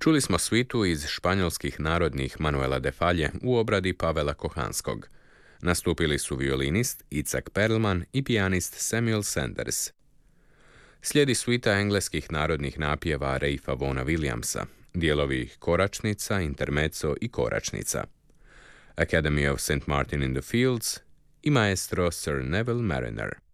Čuli smo svitu iz španjolskih narodnih Manuela de Falla u obradi Pavela Kohanskog. Nastupili su violinist Itzhak Perlman i pijanist Samuel Sanders. Slijedi svita engleskih narodnih napjeva Ralpha Vaughana Williamsa, dijelovi koračnica, intermezzo i koračnica. Academy of St. Martin in the Fields i maestro Sir Neville Mariner.